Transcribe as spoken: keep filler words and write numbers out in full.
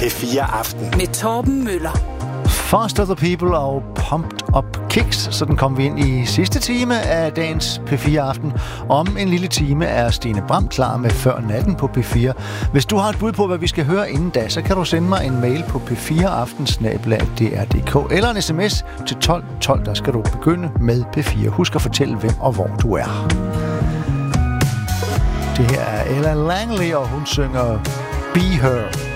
P fire Aften med Torben Møller. Foster the People og Pumped Up Kicks. Sådan kom vi ind i sidste time af dagens P fire Aften. Om en lille time er Stine Bram klar med Før Natten på P fire. Hvis du har et bud på, hvad vi skal høre inden da, så kan du sende mig en mail på p fire aften snabel-a d r punktum d k eller en sms til tolv tolv. Der skal du begynde med P fire. Husk at fortælle, hvem og hvor du er. Det her er Ella Langley, og hun synger Be Her.